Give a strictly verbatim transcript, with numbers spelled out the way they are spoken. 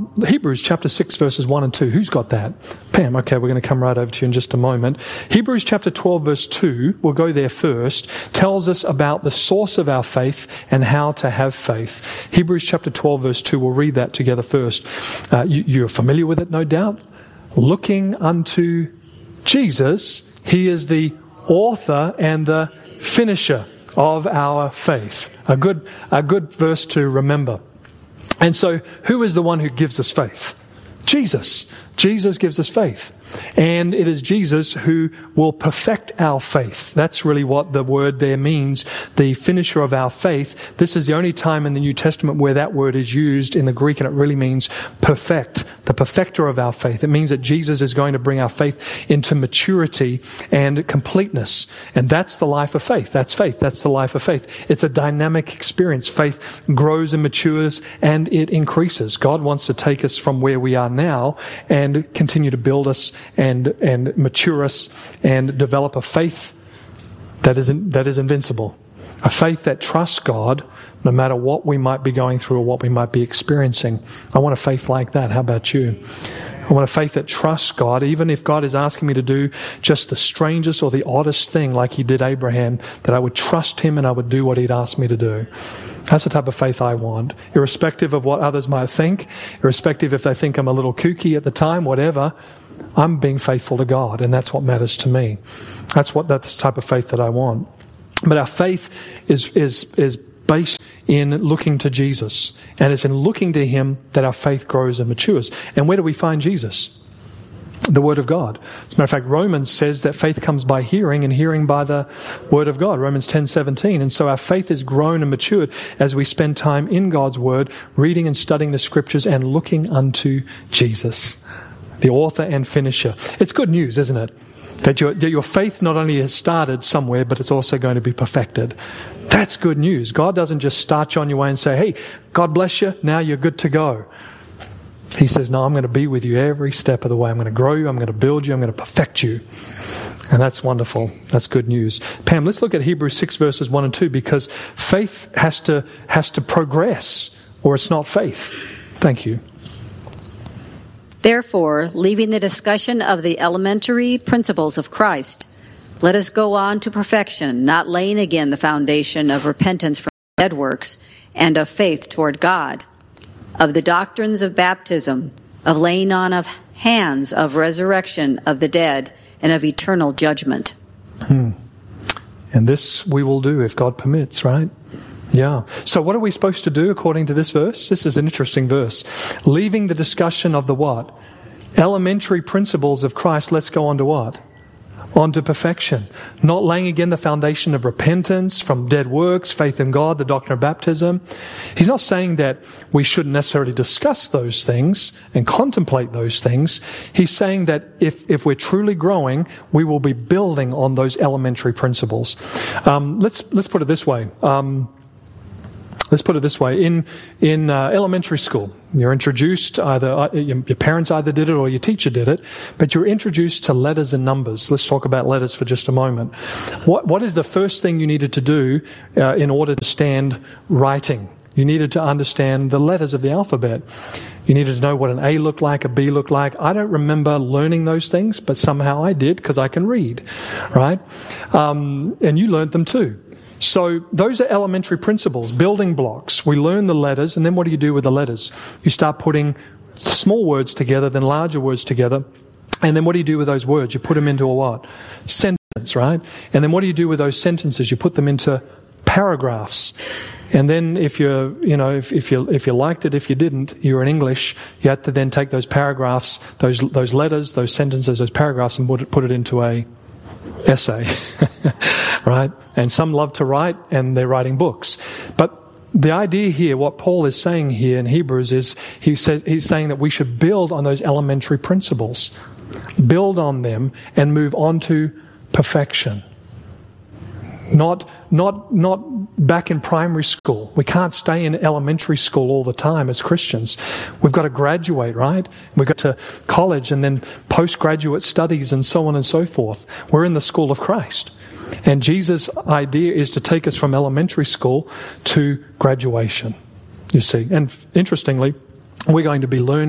Hebrews chapter six, verses one and two. Who's got that? Pam, okay, we're going to come right over to you in just a moment. Hebrews chapter twelve, verse two, we'll go there first, tells us about the source of our faith and how to have faith. Hebrews chapter twelve, verse two, we'll read that together first. Uh, you, you're familiar with it, no doubt. Looking unto Jesus, he is the author and the finisher of our faith. A good, a good verse to remember. And so, who is the one who gives us faith? Jesus. Jesus gives us faith. And it is Jesus who will perfect our faith. That's really what the word there means, the finisher of our faith. This is the only time in the New Testament where that word is used in the Greek, and it really means perfect, the perfecter of our faith. It means that Jesus is going to bring our faith into maturity and completeness. And that's the life of faith. That's faith. That's the life of faith. It's a dynamic experience. Faith grows and matures and it increases. God wants to take us from where we are now and continue to build us and and mature us and develop a faith that is in, that is invincible. A faith that trusts God no matter what we might be going through or what we might be experiencing. I want a faith like that. How about you? I want a faith that trusts God, even if God is asking me to do just the strangest or the oddest thing like he did Abraham, that I would trust him and I would do what he'd asked me to do. That's the type of faith I want, irrespective of what others might think, irrespective if they think I'm a little kooky at the time, whatever. I'm being faithful to God, and that's what matters to me. That's what that's the type of faith that I want. But our faith is is is based in looking to Jesus, and it's in looking to him that our faith grows and matures. And where do we find Jesus? The Word of God. As a matter of fact, Romans says that faith comes by hearing, and hearing by the Word of God. Romans ten seventeen. And so our faith is grown and matured as we spend time in God's Word, reading and studying the Scriptures and looking unto Jesus, the author and finisher. It's good news, isn't it? That your, that your faith not only has started somewhere, but it's also going to be perfected. That's good news. God doesn't just start you on your way and say, hey, God bless you, now you're good to go. He says, no, I'm going to be with you every step of the way. I'm going to grow you. I'm going to build you. I'm going to perfect you. And that's wonderful. That's good news. Pam, let's look at Hebrews six verses one and two, because faith has to, has to progress or it's not faith. Thank you. Therefore, leaving the discussion of the elementary principles of Christ, let us go on to perfection, not laying again the foundation of repentance from dead works and of faith toward God, of the doctrines of baptism, of laying on of hands, of resurrection of the dead, and of eternal judgment. Hmm. And this we will do if God permits, right? Yeah. So what are we supposed to do according to this verse? This is an interesting verse. Leaving the discussion of the what? Elementary principles of Christ, let's go on to what? On to perfection. Not laying again the foundation of repentance from dead works, faith in God, the doctrine of baptism. He's not saying that we shouldn't necessarily discuss those things and contemplate those things. He's saying that if, if we're truly growing, we will be building on those elementary principles. Um, let's, let's put it this way. Um, Let's put it this way. In in uh, elementary school, you're introduced, either uh, your, your parents either did it or your teacher did it, but you're introduced to letters and numbers. Let's talk about letters for just a moment. What What is the first thing you needed to do uh, in order to stand writing? You needed to understand the letters of the alphabet. You needed to know what an A looked like, a B looked like. I don't remember learning those things, but somehow I did because I can read, right? Um, and you learned them too. So those are elementary principles, building blocks. We learn the letters, and then what do you do with the letters? You start putting small words together, then larger words together. And then what do you do with those words? You put them into a what? Sentence, right? And then what do you do with those sentences? You put them into paragraphs. And then if you're, you know, if, if you if you liked it, if you didn't, you were in English, you had to then take those paragraphs, those those letters, those sentences, those paragraphs, and put it, put it into a essay, right? And some love to write, and they're writing books. But the idea here, what Paul is saying here in Hebrews, is he says he's saying that we should build on those elementary principles, build on them, and move on to perfection. Not, not, not back in primary school. We can't stay in elementary school all the time as Christians. We've got to graduate, right? We've got to college and then postgraduate studies and so on and so forth. We're in the school of Christ. And Jesus' idea is to take us from elementary school to graduation, you see. And interestingly, we're going to be learning